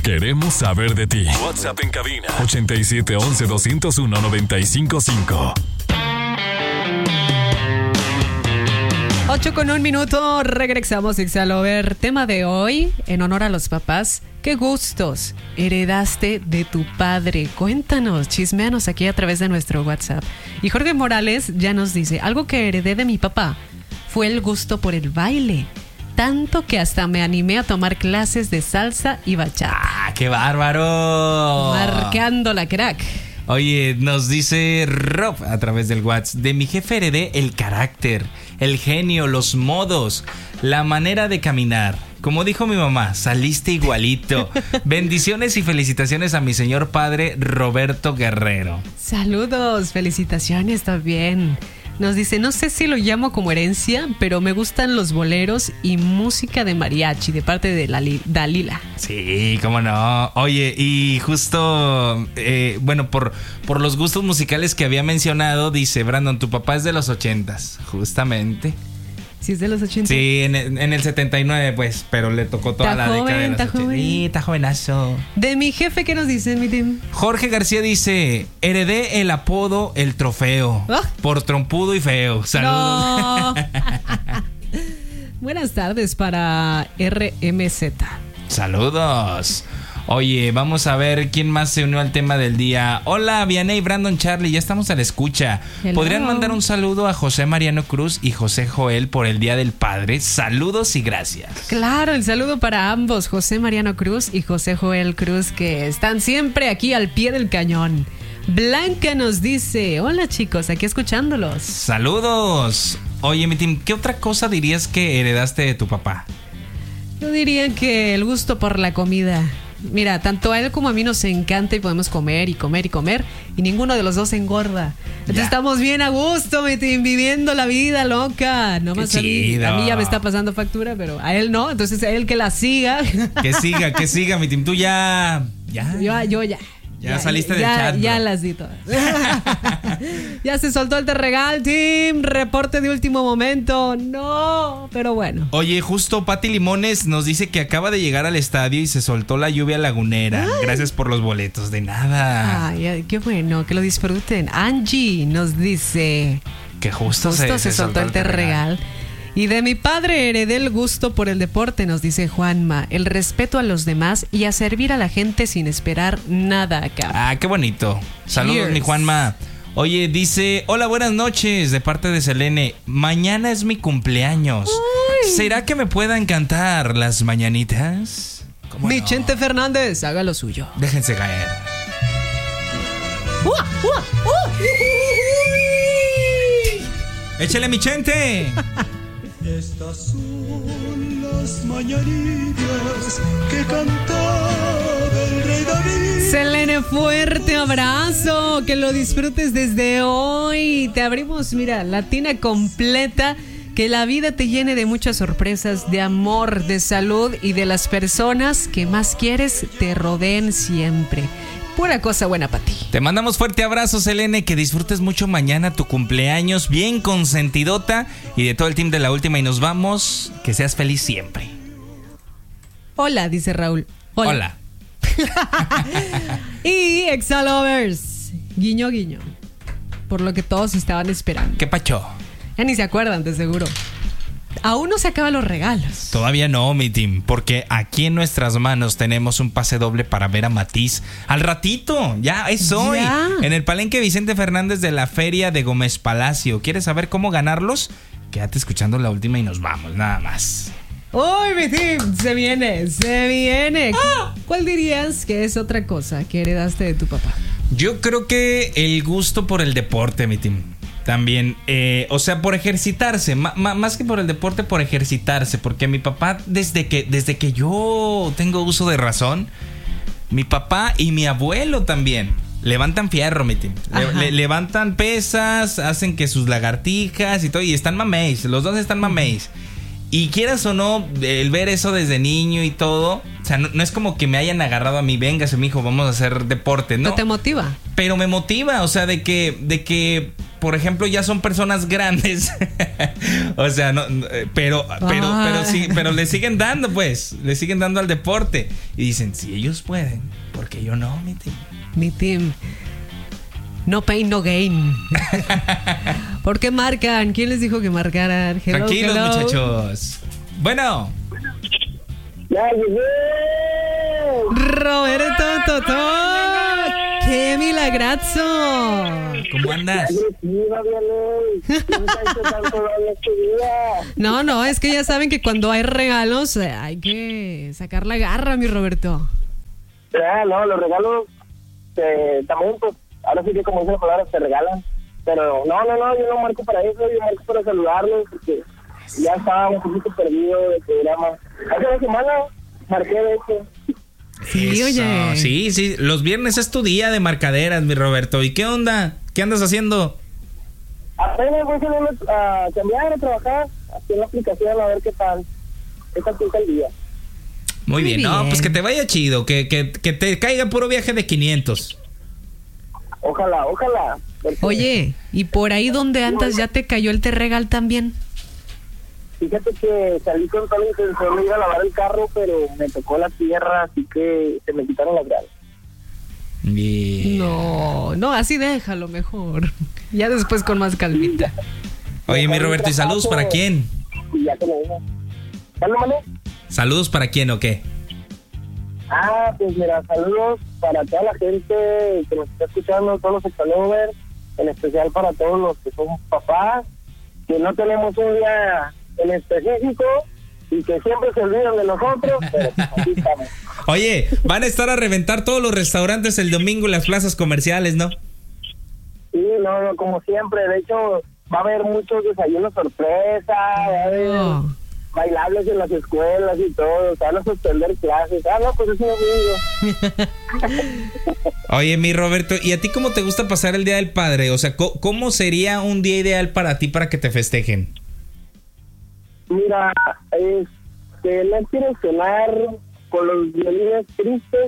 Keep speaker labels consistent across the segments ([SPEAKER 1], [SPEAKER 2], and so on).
[SPEAKER 1] Queremos saber de ti. WhatsApp en cabina 8711-201-955.
[SPEAKER 2] 8:01, regresamos Ixalover. Tema de hoy, en honor a los papás. ¿Qué gustos heredaste de tu padre? Cuéntanos, chisméanos aquí a través de nuestro WhatsApp. Y Jorge Morales ya nos dice, algo que heredé de mi papá fue el gusto por el baile. Tanto que hasta me animé a tomar clases de salsa y bachata.
[SPEAKER 3] ¡Ah, qué bárbaro!
[SPEAKER 2] Marcando la crack.
[SPEAKER 3] Oye, nos dice Rob a través del WhatsApp, de mi jefe heredé el carácter, el genio, los modos, la manera de caminar. Como dijo mi mamá, saliste igualito. Bendiciones y felicitaciones a mi señor padre Roberto Guerrero.
[SPEAKER 2] Saludos, felicitaciones también. Nos dice, no sé si lo llamo como herencia, pero me gustan los boleros y música de mariachi de parte de Dalila.
[SPEAKER 3] Sí, cómo no. Oye, y justo, bueno, por los gustos musicales que había mencionado, dice Brandon, tu papá es de los 80s, justamente.
[SPEAKER 2] ¿Sí es de los 80?
[SPEAKER 3] Sí, en el 79, pues, pero le tocó toda la década de los 80. Sí, está jovenazo.
[SPEAKER 2] De mi jefe, ¿qué nos dice, mi team?
[SPEAKER 3] Jorge García dice, heredé el apodo, el trofeo, por trompudo y feo. Saludos.
[SPEAKER 2] No. Buenas tardes para RMZ.
[SPEAKER 3] Saludos. Oye, vamos a ver quién más se unió al tema del día. Hola, Vianey, Brandon, Charlie, ya estamos a la escucha.
[SPEAKER 2] Hello.
[SPEAKER 3] ¿Podrían mandar un saludo a José Mariano Cruz y José Joel por el Día del Padre? Saludos y gracias.
[SPEAKER 2] Claro, el saludo para ambos, José Mariano Cruz y José Joel Cruz, que están siempre aquí al pie del cañón. Blanca nos dice, hola chicos, aquí escuchándolos.
[SPEAKER 3] Saludos. Oye, mi team, ¿qué otra cosa dirías que heredaste de tu papá?
[SPEAKER 2] Yo diría que el gusto por la comida. Mira, tanto a él como a mí nos encanta y podemos comer y comer y comer y ninguno de los dos engorda. Entonces estamos bien a gusto, viviendo la vida loca. No más a mí ya me está pasando factura, pero a él no. Entonces a él que la siga.
[SPEAKER 3] Que siga, mi team. Tú ya.
[SPEAKER 2] Yo ya.
[SPEAKER 3] Ya saliste del chat.
[SPEAKER 2] Ya las di todas. Ya se soltó el Terregal, team. Reporte de último momento. No, pero bueno.
[SPEAKER 3] Oye, justo Pati Limones nos dice que acaba de llegar al estadio y se soltó la lluvia lagunera. Ay. Gracias por los boletos. De nada.
[SPEAKER 2] Ay, qué bueno, que lo disfruten. Angie nos dice
[SPEAKER 3] que justo se
[SPEAKER 2] soltó el Terregal. Y de mi padre heredé el gusto por el deporte, nos dice Juanma, el respeto a los demás y a servir a la gente sin esperar nada acá.
[SPEAKER 3] Ah, qué bonito. Saludos, mi Juanma. Oye, dice, hola, buenas noches, de parte de Selene. Mañana es mi cumpleaños. Uy. ¿Será que me puedan cantar las mañanitas?
[SPEAKER 2] Mi Chente Fernández, haga lo suyo.
[SPEAKER 3] Déjense caer. ¡Échale, mi Chente!
[SPEAKER 4] Estas son las mañanitas que cantaba el rey David.
[SPEAKER 2] Selene, fuerte abrazo, que lo disfrutes desde hoy. Te abrimos, mira, la tina completa. Que la vida te llene de muchas sorpresas, de amor, de salud y de las personas que más quieres te rodeen siempre. Pura cosa buena para ti.
[SPEAKER 3] Te mandamos fuerte abrazo, Selene, que disfrutes mucho mañana tu cumpleaños, bien consentidota, y de todo el team de La Última y nos vamos, que seas feliz siempre.
[SPEAKER 2] Hola, dice Raúl.
[SPEAKER 3] Hola.
[SPEAKER 2] Y Exalovers, guiño guiño, por lo que todos estaban esperando.
[SPEAKER 3] ¿Qué pacho?
[SPEAKER 2] Ya ni se acuerdan, de seguro. Aún no se acaban los regalos.
[SPEAKER 3] Todavía no, mi team, porque aquí en nuestras manos tenemos un pase doble para ver a Matiz al ratito. Ya es hoy.
[SPEAKER 2] Ya.
[SPEAKER 3] En el Palenque Vicente Fernández de la Feria de Gómez Palacio. ¿Quieres saber cómo ganarlos? Quédate escuchando La Última y nos vamos, nada más.
[SPEAKER 2] ¡Uy, mi team! Se viene. ¿Cuál dirías que es otra cosa que heredaste de tu papá?
[SPEAKER 3] Yo creo que el gusto por el deporte, mi team. También, o sea, por ejercitarse, más que por el deporte, por ejercitarse, porque mi papá, desde que yo tengo uso de razón, mi papá y mi abuelo también levantan fierro, mi team. Levantan pesas, hacen que sus lagartijas y todo, y están mameis, los dos están mameis. Y quieras o no, el ver eso desde niño y todo, o sea, no es como que me hayan agarrado a mí, véngase, mijo, vamos a hacer deporte, ¿no?
[SPEAKER 2] ¿No te motiva?
[SPEAKER 3] Pero me motiva, o sea, de que por ejemplo, ya son personas grandes. O sea, no, pero sí, pero le siguen dando, pues, le siguen dando al deporte. Y dicen, si ellos pueden, ¿por qué yo no, mi team?
[SPEAKER 2] Mi team. No pain, no gain. ¿Por qué marcan? ¿Quién les dijo que marcaran? Hello,
[SPEAKER 3] Tranquilos,
[SPEAKER 2] hello.
[SPEAKER 3] muchachos. Bueno.
[SPEAKER 5] ¡Ya llegué!
[SPEAKER 2] Roberto Totó. ¡Qué milagrazo!
[SPEAKER 3] ¿Cómo andas?
[SPEAKER 5] Agresiva, Violey. ¿Quién te ha hecho tanto daño este día?
[SPEAKER 2] No, es que ya saben que cuando hay regalos hay que sacar la garra, mi Roberto.
[SPEAKER 5] No, los regalos también, pues, ahora sí que como dice la palabra, se regalan. Pero no, yo no marco para eso, yo marco para saludarlos, porque ya estaba un poquito perdido del programa. Hace una semana marqué de hecho.
[SPEAKER 2] Sí,
[SPEAKER 3] Eso,
[SPEAKER 2] oye.
[SPEAKER 3] Sí, los viernes es tu día de marcaderas, mi Roberto. ¿Y qué onda? ¿Qué andas haciendo?
[SPEAKER 5] Apenas voy a cambiar, a trabajar, aquí en la aplicación, a ver qué tal. Esta pinta el día.
[SPEAKER 3] Muy bien, no,
[SPEAKER 2] bien.
[SPEAKER 3] pues que te vaya chido, que te caiga puro viaje de 500.
[SPEAKER 5] Ojalá. Porque,
[SPEAKER 2] Oye, ¿y por ahí donde andas ya te cayó el Terregal también?
[SPEAKER 5] fíjate que salí con toda la intención de ir a lavar el carro, pero me tocó la tierra, así que se me quitaron las gradas.
[SPEAKER 3] Bien.
[SPEAKER 2] No, así déjalo mejor. Ya después con más calmita.
[SPEAKER 3] Oye, mi Roberto, ¿y saludos para quién?
[SPEAKER 5] Y ya te lo digo. ¿Sale, mano?
[SPEAKER 3] ¿Saludos para quién o qué?
[SPEAKER 5] Pues mira, saludos para toda la gente que nos está escuchando, todos los exalovers, en especial para todos los que son papás, que no tenemos un día en específico y que siempre se olvidan de nosotros, pero pues aquí estamos.
[SPEAKER 3] Oye, van a estar a reventar todos los restaurantes el domingo en las plazas comerciales, ¿no?
[SPEAKER 5] Sí, no, como siempre, de hecho va a haber muchos desayunos sorpresa, va a haber bailables en las escuelas y todo, se van a suspender clases. No, pues es un amigo.
[SPEAKER 3] Oye, mi Roberto, ¿y a ti cómo te gusta pasar el Día del Padre? O sea, ¿cómo sería un día ideal para ti para que te festejen?
[SPEAKER 5] Mira, no quiero sonar con los violines tristes,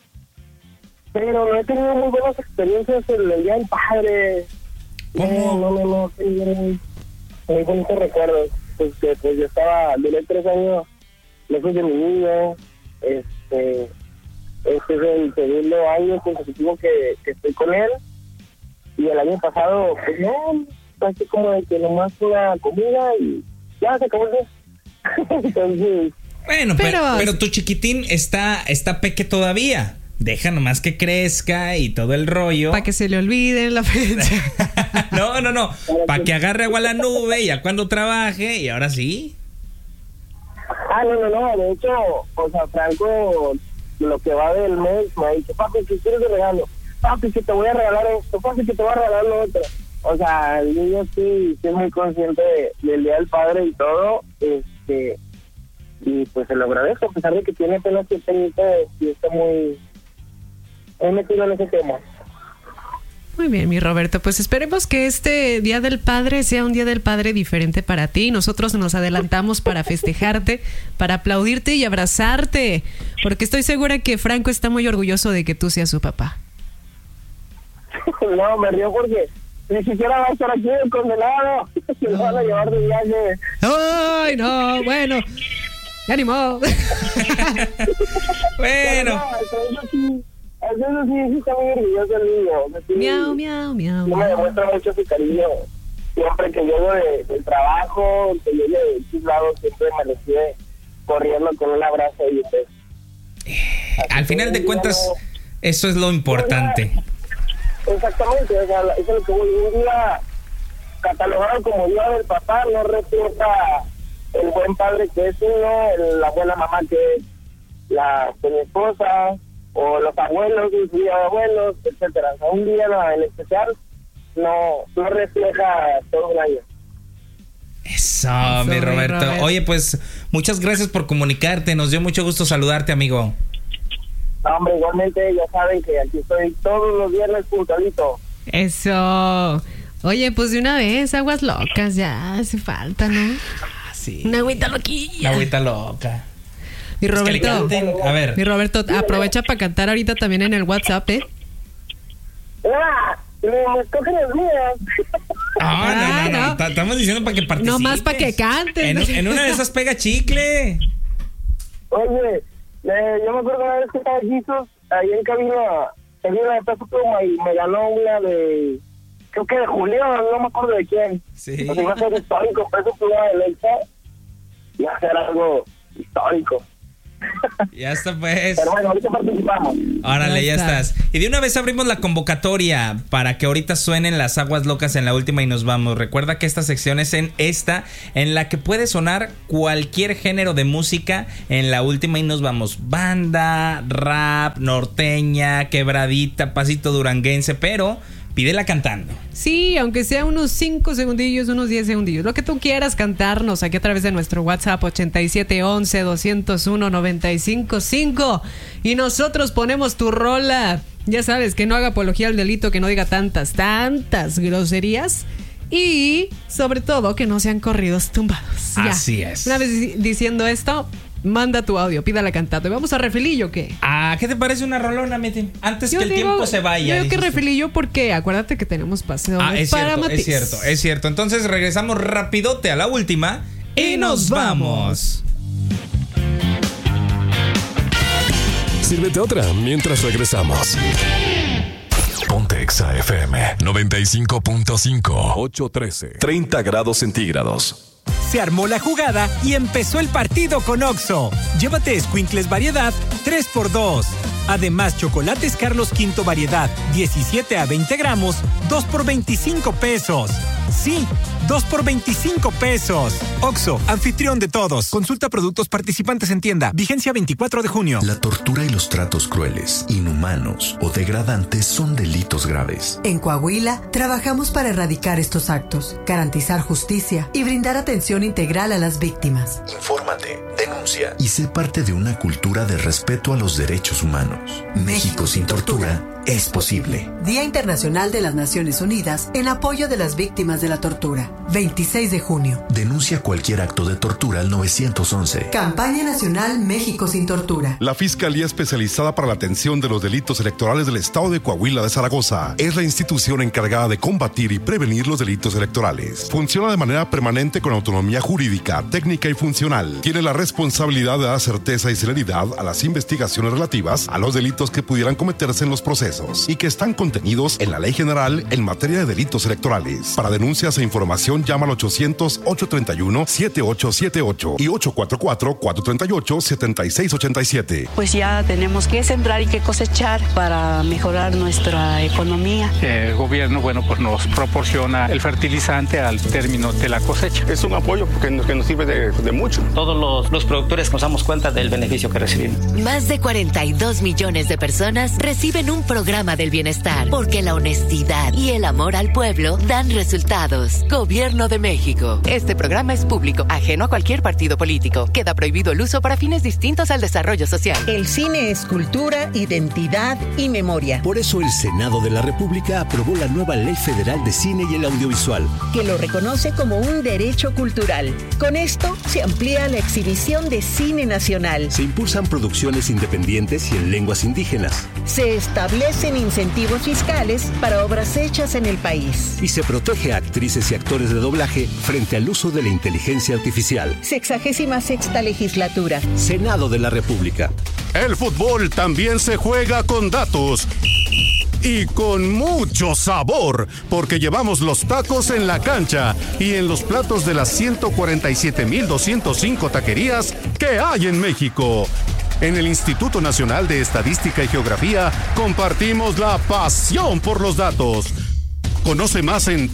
[SPEAKER 5] pero no he tenido muy buenas experiencias en el Día del Padre.
[SPEAKER 3] ¿Cómo?
[SPEAKER 5] No, tengo muy bonitos recuerdos. Pues yo duré 3 años lejos de mi niño. Este es el segundo año consecutivo que estoy con él. Y el año pasado, pues no, casi como de que nomás una comida y ya se acabó el día. Entonces,
[SPEAKER 3] Bueno, pero tu chiquitín está peque todavía. Deja nomás que crezca y todo el rollo.
[SPEAKER 2] Para que se le olvide la fecha.
[SPEAKER 3] No. Para que agarre agua a la nube y ya cuando trabaje y ahora sí.
[SPEAKER 5] No. De hecho, o sea, Franco, lo que va del mes, me ha dicho, papi, ¿qué quieres de regalo? Papi, que te voy a regalar esto, papi, que te voy a regalar lo otro. O sea, el niño sí es muy consciente del Día del Padre y todo, y pues se lo agradezco, a pesar de que tiene apenas 7 años y está muy metido en ese tema.
[SPEAKER 2] Muy bien, mi Roberto, pues esperemos que este Día del Padre sea un Día del Padre diferente para ti. Nosotros nos adelantamos para festejarte, para aplaudirte y abrazarte, porque estoy segura que Franco está muy orgulloso de que tú seas su papá.
[SPEAKER 5] No, me río porque ni siquiera va a estar aquí el condenado. Se lo van a llevar de viaje.
[SPEAKER 2] ¡Ay, no! Bueno, ya animó.
[SPEAKER 3] Bueno.
[SPEAKER 5] Eso sí está muy orgulloso el niño.
[SPEAKER 2] Miau.
[SPEAKER 5] No me demuestra mucho su cariño. Siempre que llego del trabajo, que llegue de sus lados, siempre me recibe corriendo con un abrazo y un beso.
[SPEAKER 3] Al final de cuentas, eso es lo importante.
[SPEAKER 5] Exactamente, o sea, eso es lo que un día catalogado como Día del Papá no refleja el buen padre que es uno, la buena mamá que es mi esposa, o los abuelos, mis abuelos, etcétera. O sea, un día en especial no refleja todo un año.
[SPEAKER 3] Eso, mi Roberto. Oye, pues muchas gracias por comunicarte. Nos dio mucho gusto saludarte, amigo.
[SPEAKER 5] No, hombre, igualmente ya saben que aquí estoy todos los viernes puntualito.
[SPEAKER 2] Eso. Oye, pues de una vez, aguas locas, ya hace falta, ¿no?
[SPEAKER 3] Sí.
[SPEAKER 2] Una agüita loquilla.
[SPEAKER 3] Una agüita loca.
[SPEAKER 2] Mi Roberto,
[SPEAKER 3] A ver.
[SPEAKER 2] mi Roberto, aprovecha para cantar ahorita también en el WhatsApp, ¿eh?
[SPEAKER 5] ¡Ah! Me escogen las mías.
[SPEAKER 3] No. Estamos diciendo para que participes.
[SPEAKER 2] No más para que cantes.
[SPEAKER 3] En una de esas pega chicle.
[SPEAKER 5] Oye, yo me acuerdo una vez que estaba Jesus ahí en cabina de Peso Pluma y me ganó una de, creo que de Julián, no me acuerdo de quién.
[SPEAKER 3] Sí.
[SPEAKER 5] Pues iba a ser histórico, Peso Pluma de Lexa, iba a ser algo histórico.
[SPEAKER 3] Ya está, pues.
[SPEAKER 5] Pero bueno, ahorita participamos.
[SPEAKER 3] Órale, ya estás. Y de una vez abrimos la convocatoria para que ahorita suenen las aguas locas en la última y nos vamos. Recuerda que esta sección es en la que puede sonar cualquier género de música en la última y nos vamos. Banda, rap, norteña, quebradita, pasito duranguense, pero pídela cantando.
[SPEAKER 2] Sí, aunque sea unos 5 segundillos, unos 10 segundillos. Lo que tú quieras cantarnos aquí a través de nuestro WhatsApp 8711-201-955. Y nosotros ponemos tu rola. Ya sabes, que no haga apología al delito, que no diga tantas groserías. Y sobre todo que no sean corridos tumbados.
[SPEAKER 3] Así
[SPEAKER 2] ya.
[SPEAKER 3] es.
[SPEAKER 2] Una vez diciendo esto, manda tu audio, pídala cantando. ¿Y vamos a refilillo o qué?
[SPEAKER 3] ¿Qué te parece una rolona, Meti? Antes que el tiempo se vaya.
[SPEAKER 2] Yo digo que refilillo porque acuérdate que tenemos paseo para Matiz.
[SPEAKER 3] Es cierto. Entonces regresamos rapidote a la última y nos vamos.
[SPEAKER 1] Sírvete otra mientras regresamos. Ponte Exa FM 95.5 813 30 grados centígrados.
[SPEAKER 6] Se armó la jugada y empezó el partido con Oxxo. Llévate Squinkles variedad 3x2. Además, chocolates Carlos V variedad 17 a 20 gramos, 2 por 25 pesos. Sí, 2 por 25 pesos. Oxxo, anfitrión de todos. Consulta productos participantes en tienda. Vigencia 24 de junio.
[SPEAKER 7] La tortura y los tratos crueles, inhumanos o degradantes son delitos graves.
[SPEAKER 8] En Coahuila, trabajamos para erradicar estos actos, garantizar justicia y brindar atención integral a las víctimas.
[SPEAKER 7] Infórmate, denuncia y sé parte de una cultura de respeto a los derechos humanos. México sin tortura es posible.
[SPEAKER 8] Día Internacional de las Naciones Unidas en apoyo de las víctimas de la tortura. 26 de junio.
[SPEAKER 7] Denuncia cualquier acto de tortura al 911.
[SPEAKER 8] Campaña Nacional México sin Tortura.
[SPEAKER 9] La Fiscalía Especializada para la Atención de los Delitos Electorales del Estado de Coahuila de Zaragoza es la institución encargada de combatir y prevenir los delitos electorales. Funciona de manera permanente con autonomía jurídica, técnica y funcional. Tiene la responsabilidad de dar certeza y celeridad a las investigaciones relativas a los delitos que pudieran cometerse en los procesos y que están contenidos en la Ley General en materia de delitos electorales. Para denuncias e información llama al 800-831-7878 y 844-438-7687.
[SPEAKER 10] Pues ya tenemos que sembrar y que cosechar para mejorar nuestra economía.
[SPEAKER 11] El gobierno, pues nos proporciona el fertilizante al término de la cosecha.
[SPEAKER 12] Es un apoyo que nos sirve de mucho.
[SPEAKER 13] Todos los productores nos damos cuenta del beneficio que recibimos.
[SPEAKER 14] Más de 42 millones de personas reciben un programa del bienestar, porque la honestidad y el amor al pueblo dan resultados. Gobierno de México. Este programa es público, ajeno a cualquier partido político. Queda prohibido el uso para fines distintos al desarrollo social.
[SPEAKER 15] El cine es cultura, identidad y memoria.
[SPEAKER 16] Por eso el Senado de la República aprobó la nueva Ley Federal de Cine y el Audiovisual,
[SPEAKER 15] que lo reconoce como un derecho cultural. Con esto se amplía la exhibición de cine nacional.
[SPEAKER 16] Se impulsan producciones independientes y en lenguas indígenas.
[SPEAKER 15] Se establecen incentivos fiscales para obras hechas en el país.
[SPEAKER 16] Y se protege a actrices y actores de doblaje frente al uso de la inteligencia artificial.
[SPEAKER 15] 66ª legislatura.
[SPEAKER 16] Senado de la República.
[SPEAKER 17] El fútbol también se juega con datos. Y con mucho sabor, porque llevamos los tacos en la cancha y en los platos de las 147,205 taquerías que hay en México. En el Instituto Nacional de Estadística y Geografía compartimos la pasión por los datos. Conoce más en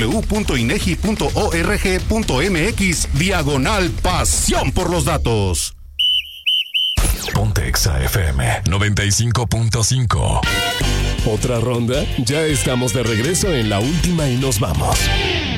[SPEAKER 17] www.inegi.org.mx/pasión por los datos.
[SPEAKER 1] Ponte Exa FM 95.5. ¿Otra ronda? Ya estamos de regreso en la última y nos vamos.